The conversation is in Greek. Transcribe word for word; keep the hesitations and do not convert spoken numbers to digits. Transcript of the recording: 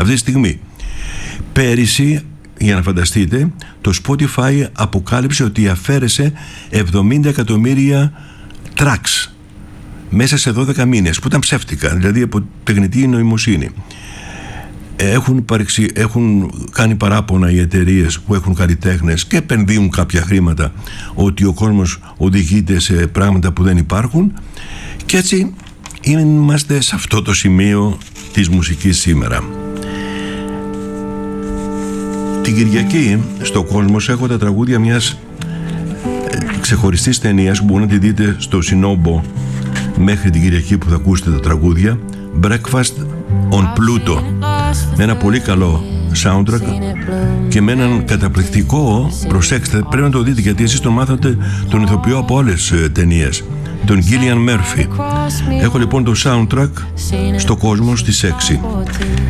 αυτή τη στιγμή. Πέρυσι, για να φανταστείτε, το Spotify αποκάλυψε ότι αφαίρεσε εβδομήντα εκατομμύρια tracks μέσα σε δώδεκα μήνες, που ήταν ψεύτικα, δηλαδή από τεχνητή νοημοσύνη. Έχουν, παρεξι... έχουν κάνει παράπονα οι εταιρείες που έχουν καλλιτέχνες και επενδύουν κάποια χρήματα ότι ο κόσμος οδηγείται σε πράγματα που δεν υπάρχουν, και έτσι είμαστε σε αυτό το σημείο της μουσικής σήμερα. Την Κυριακή στο Κόσμος έχω τα τραγούδια μιας ξεχωριστής ταινίας που μπορείτε να τη δείτε στο Σινόμπο μέχρι την Κυριακή που θα ακούσετε τα τραγούδια, Breakfast on Pluto, με ένα πολύ καλό soundtrack και με έναν καταπληκτικό, προσέξτε, πρέπει να το δείτε γιατί εσείς τον μάθατε τον ηθοποιό από όλες ε, ταινίες, τον Cillian Murphy. Έχω λοιπόν το soundtrack στο Κόσμο στις έξι.